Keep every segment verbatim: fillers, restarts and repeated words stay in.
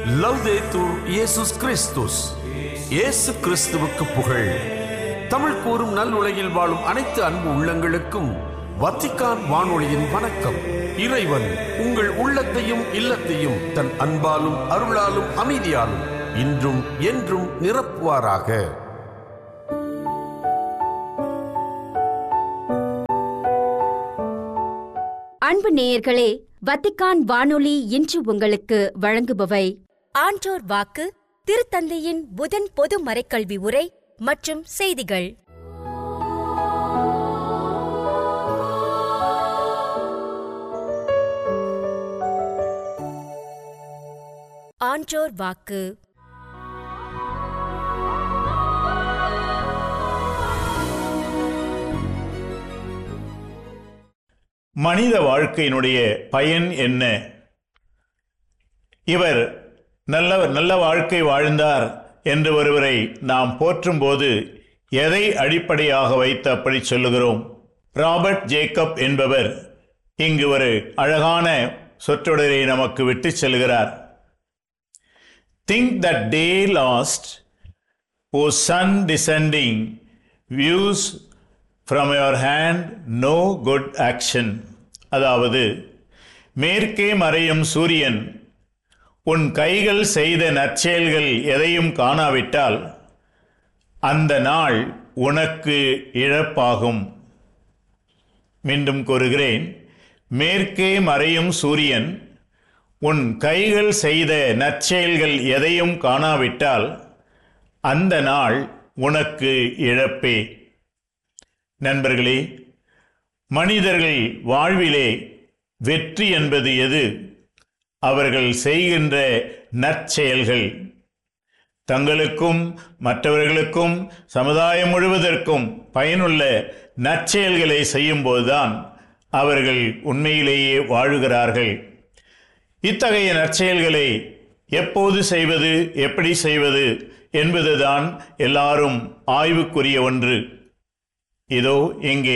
லவ்தேத்தூர் இயேசுஸ் கிறிஸ்துஸ். இயேசு கிறிஸ்துவுக்கு புகழ். தமிழ் கூறும் நல் உலகில் வாழும் அனைத்து அன்பு உள்ளங்களுக்கும் வத்திக்கான் வானொலியின் வணக்கம். இறைவன் உங்கள் உள்ளத்தையும் இல்லத்தையும் தன் அன்பாலும் அருளாலும் அமைதியாலும் இன்றும் என்றும் நிரப்புவாராக. அன்பு நேயர்களே, வத்திக்கான் வானொலி இன்று உங்களுக்கு வழங்குபவை ஆன்றோர் வாக்கு, திருத்தந்தையின் புதன் பொது மறைக்கல்வி உரை மற்றும் செய்திகள். ஆன்றோர் வாக்கு. மனித வாழ்க்கையினுடைய பயன் என்ன? இவர் நல்ல நல்ல வாழ்க்கை வாழ்ந்தார் என்று ஒருவரை நாம் போற்றும் போது எதை அடிப்படையாக வைத்து அப்படி சொல்லுகிறோம்? ராபர்ட் ஜேக்கப் என்பவர் இங்கு ஒரு அழகான சொற்றொடரை நமக்கு விட்டு செல்கிறார். Think that day lost, O sun descending, views from your hand no good action. அதாவது, மேற்கே மறையும் சூரியன் உன் கைகள் செய்த நற்செயல்கள் எதையும் காணாவிட்டால் அந்த நாள் உனக்கு இழப்பாகும். மீண்டும் கூறுகிறேன், மேற்கே மறையும் சூரியன் உன் கைகள் செய்த நற்செயல்கள் எதையும் காணாவிட்டால் அந்த நாள் உனக்கு இழப்பே. நண்பர்களே, மனிதர்கள் வாழ்விலே வெற்றி என்பது எது? அவர்கள் செய்கின்ற நற்செயல்கள். தங்களுக்கும் மற்றவர்களுக்கும் சமுதாயம் முழுவதற்கும் பயனுள்ள நற்செயல்களை செய்யும்போதுதான் அவர்கள் உண்மையிலேயே வாழுகிறார்கள். இத்தகைய நற்செயல்களை எப்போது செய்வது, எப்படி செய்வது என்பதுதான் எல்லாரும் ஆய்வுக்குரிய ஒன்று. இதோ இங்கே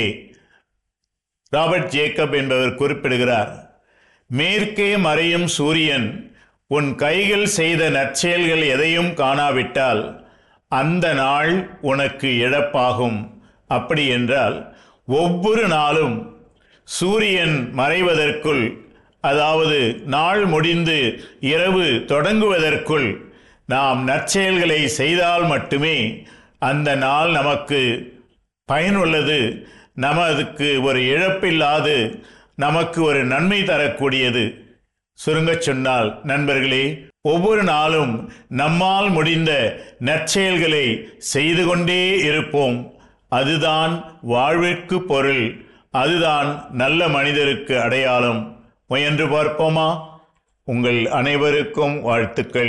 ராபர்ட் ஜேக்கப் என்பவர் குறிப்பிடுகிறார், மேற்கே மறையும் சூரியன் உன் கைகள் செய்த நற்செயல்கள் எதையும் காணாவிட்டால் அந்த நாள் உனக்கு இழப்பாகும். அப்படி என்றால் ஒவ்வொரு நாளும் சூரியன் மறைவதற்குள், அதாவது நாள் முடிந்து இரவு தொடங்குவதற்குள் நாம் நற்செயல்களை செய்தால் மட்டுமே அந்த நாள் நமக்கு பயனுள்ளது, நமக்கு ஒரு இழப்பில்லாது நமக்கு ஒரு நன்மை தரக்கூடியது. சுருங்கச் சொன்னால் நண்பர்களே, ஒவ்வொரு நாளும் நம்மால் முடிந்த நற்செயல்களை செய்து கொண்டே இருப்போம். அதுதான் வாழ்விற்கு பொருள், அதுதான் நல்ல மனிதருக்கு அடையாளம். முயன்று பார்ப்போமா? உங்கள் அனைவருக்கும் வாழ்த்துக்கள்.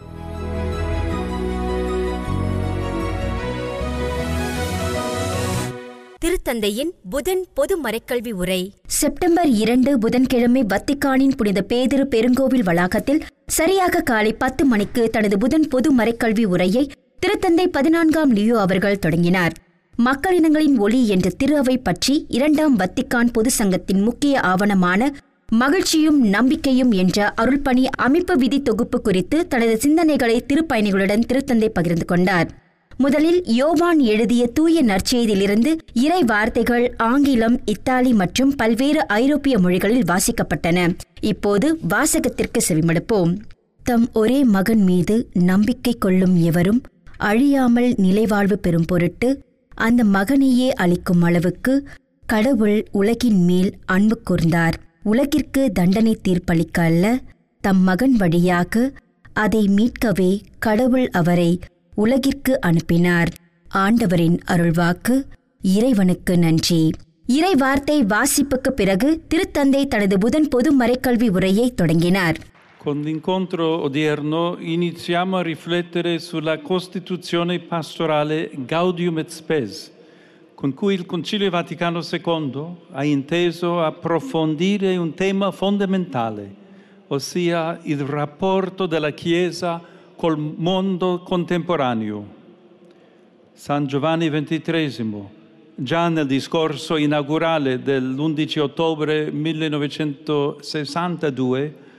திருத்தந்தையின் புதன் பொது மறைக்கல்வி உரை. செப்டம்பர் இரண்டு புதன்கிழமை வத்திக்கானின் புனித பேதுரு பெருங்கோவில் வளாகத்தில் சரியாக காலை பத்து மணிக்கு தனது புதன் பொது மறைக்கல்வி உரையை திருத்தந்தை பதினான்காம் லியோ அவர்கள் தொடங்கினார். மக்களினங்களின் ஒளி என்ற திரு அவை பற்றி இரண்டாம் வத்திக்கான் பொது சங்கத்தின் முக்கிய ஆவணமான மகிழ்ச்சியும் நம்பிக்கையும் என்ற அருள்பணி அமைப்பு விதி தொகுப்பு குறித்து தனது சிந்தனைகளை திருப்பயணிகளுடன் திருத்தந்தை பகிர்ந்து கொண்டார். முதலில் யோவான் எழுதிய தூய நற்செய்தியிலிருந்து இறை வார்த்தைகள் ஆங்கிலம், இத்தாலி மற்றும் பல்வேறு ஐரோப்பிய மொழிகளில் வாசிக்கப்பட்டன. இப்போது வாசகத்திற்கு செவிமடுப்போம். தம் ஒரே மகன் மீது நம்பிக்கை கொள்ளும் எவரும் அழியாமல் நிலைவாழ்வு பெறும் பொருட்டு அந்த மகனையே அளிக்கும் அளவுக்கு கடவுள் உலகின் மேல் அன்பு கூர்ந்தார். உலகிற்கு தண்டனை தீர்ப்பளிக்க அல்ல, தம் மகன் வழியாக அதை மீட்கவே கடவுள் அவரை உலகிற்கு அனுப்பினார். ஆண்டவரின் அருள்வாக்கு. இறைவனுக்கு நன்றி. இறை வார்த்தை வாசிப்புக்கு பிறகு திருத்தந்தை தனது புதன் பொது மறைக்கல்வி உரையை தொடங்கினார். Con l'incontro odierno iniziamo a riflettere sulla Costituzione pastorale Gaudium et Spes, con cui il Concilio Vaticano secondo ha inteso approfondire un tema fondamentale, ossia il rapporto della Chiesa col mondo contemporaneo. San Giovanni ventitreesimo, già nel discorso inaugurale dell'undici ottobre millenovecentosessantadue,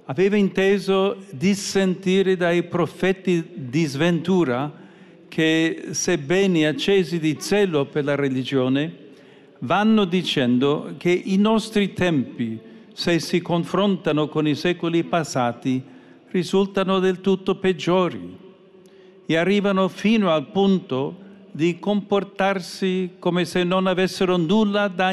aveva inteso dissentire dai profeti di sventura che, sebbene accesi di zelo per la religione, vanno dicendo che i nostri tempi, se si confrontano con i secoli passati, risultano del tutto peggiori e arrivano fino al punto di comportarsi come se non avessero nulla da